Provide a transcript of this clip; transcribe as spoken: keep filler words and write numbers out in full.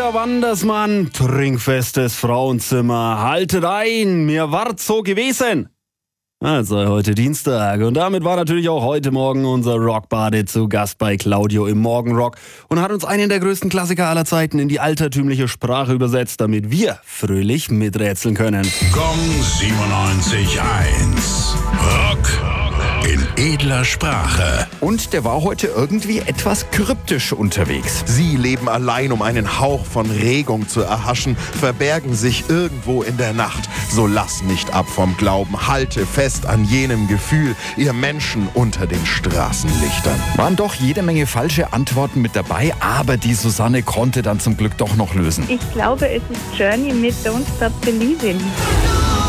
Der Wandersmann, trinkfestes Frauenzimmer, haltet ein, mir ward so gewesen. Also heute Dienstag und damit war natürlich auch heute Morgen unser Rockbade zu Gast bei Claudio im Morgenrock und hat uns einen der größten Klassiker aller Zeiten in die altertümliche Sprache übersetzt, damit wir fröhlich miträtseln können. Gong siebenundneunzig Komma eins. Rock in edler Sprache. Und der war heute irgendwie etwas kryptisch unterwegs. Sie leben allein, um einen Hauch von Regung zu erhaschen, verbergen sich irgendwo in der Nacht. So lass nicht ab vom Glauben, halte fest an jenem Gefühl, ihr Menschen unter den Straßenlichtern. Waren doch jede Menge falsche Antworten mit dabei, aber die Susanne konnte dann zum Glück doch noch lösen. Ich glaube, es ist Journey mit Don't Stop Believing.